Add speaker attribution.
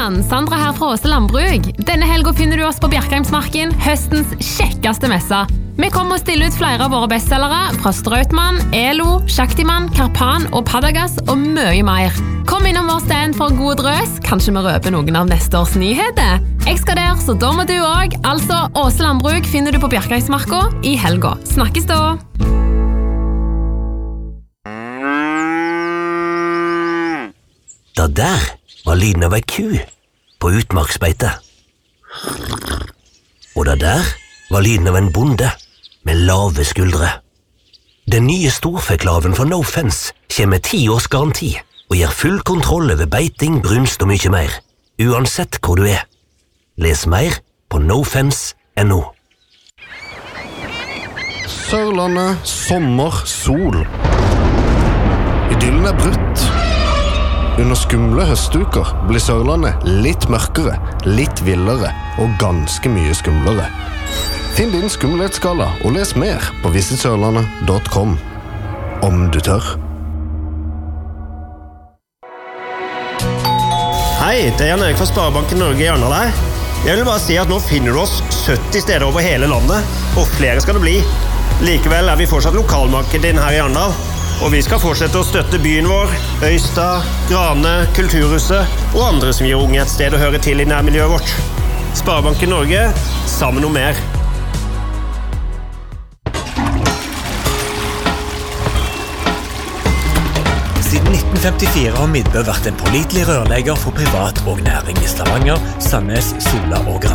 Speaker 1: sann, Sandra her fra Åse Landbruk. Denne helgen finner du oss på Bjerkheimsmarken, høstens kjekkeste messe. Vi kommer å stille ut flere av våre bestsellere fra Strautmann, Elo, Shaktiman, Karpan og Padagas og mye mer. Kom innom vår stand for en god drøs, kanskje vi røper noen av neste års nyheter. Jeg skal der, så da må du også. Altså, Åse Landbruk finner du på Bjerkheimsmarka i helgen. Snakkes da!
Speaker 2: Da der var lyden av ei ku på utmarksbeite. Og da der var lyden av en bonde med lave skuldre. Den nye storfeklaven fra No Fence kommer med 10 års garanti og gir full kontroll over beiting, brunst og mye mer, uansett hvor du er. Les mer på nofence.no.
Speaker 3: Sørlandet, sommer, sol. Idyllen er brutt. Under skumle høstuker blir Sørlandet litt mørkere, litt villere og ganske mye skumlere. Finn din skumlighetsskala og les mer på visitsørlandet.com. Om du tør.
Speaker 4: Hei, det er Jan Erik fra Sparebanken Norge i Arendal her. Jeg vil bare si at nå finner du oss 70 steder over hele landet, og flere skal det bli. Likevel er vi fortsatt lokalmarkedet din her i Arendal, og vi skal fortsette å støtte byen vår, Øystad, Grane, Kulturhuset og andre som gir unge et sted å høre til i nærmiljøet vårt. Sparebanken Norge, sammen om mer.
Speaker 5: Siden 1954 har Midtbø vært en pålitelig rørlegger for privat og næring i Stavanger, Sandnes, Sola og Gran.